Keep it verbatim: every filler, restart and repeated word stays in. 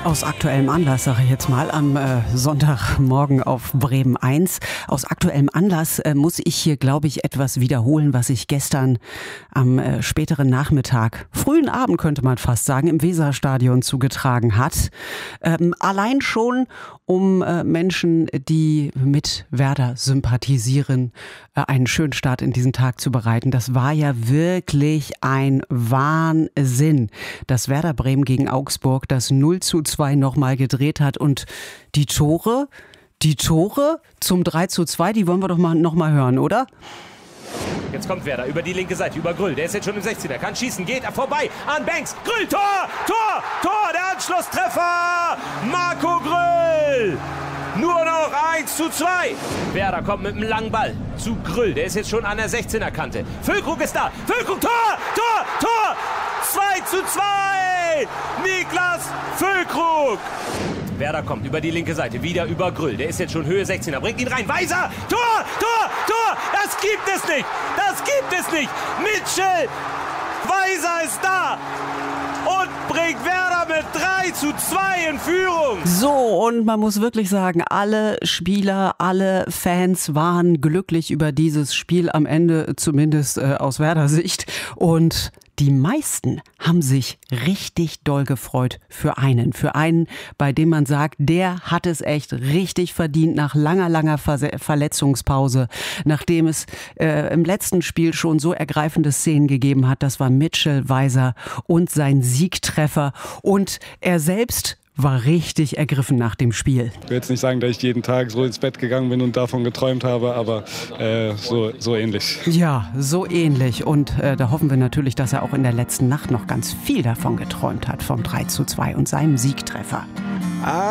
Aus aktuellem Anlass, sage ich jetzt mal, am äh, Sonntagmorgen auf Bremen eins. Aus aktuellem Anlass äh, muss ich hier, glaube ich, etwas wiederholen, was ich gestern am äh, späteren Nachmittag, frühen Abend könnte man fast sagen, im Weserstadion zugetragen hat. Ähm, allein schon, um äh, Menschen, die mit Werder sympathisieren, äh, einen schönen Start in diesen Tag zu bereiten. Das war ja wirklich ein Wahnsinn, dass Werder Bremen gegen Augsburg das null zu zwei nochmal gedreht hat, und die Tore, die Tore zum drei zu zwei, die wollen wir doch mal noch mal hören, oder? Jetzt kommt Werder über die linke Seite, über Grüll, der ist jetzt schon im sechzehner, kann schießen, geht er vorbei an Banks, Grüll, Tor, Tor, Tor, der Anschlusstreffer, Marco Grüll, nur noch eins zu zwei. Werder kommt mit einem langen Ball zu Grüll, der ist jetzt schon an der sechzehner Kante, Füllkrug ist da, Füllkrug, Tor, Tor, Tor, zwei zu zwei, Niklas Füllkrug. Werder kommt über die linke Seite, wieder über Grüll. Der ist jetzt schon Höhe sechzehner, bringt ihn rein. Weiser, Tor, Tor, Tor. Das gibt es nicht, das gibt es nicht. Mitchell Weiser ist da und bringt Werder mit drei zu zwei in Führung. So, und man muss wirklich sagen, alle Spieler, alle Fans waren glücklich über dieses Spiel am Ende, zumindest äh, aus Werder Sicht. Und die meisten haben sich richtig doll gefreut für einen. Für einen, bei dem man sagt, der hat es echt richtig verdient nach langer, langer Ver- Verletzungspause. Nachdem es äh, im letzten Spiel schon so ergreifende Szenen gegeben hat. Das war Mitchell Weiser und sein Siegtreffer. Und er selbst war richtig ergriffen nach dem Spiel. Ich will jetzt nicht sagen, dass ich jeden Tag so ins Bett gegangen bin und davon geträumt habe, aber äh, so, so ähnlich. Ja, so ähnlich. Und äh, da hoffen wir natürlich, dass er auch in der letzten Nacht noch ganz viel davon geträumt hat, vom drei zu zwei und seinem Siegtreffer.